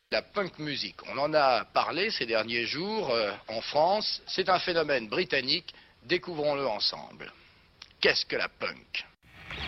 La punk music, on en a parlé ces derniers jours en France. C'est un phénomène britannique. Découvrons-le ensemble. Qu'est-ce que la punk ?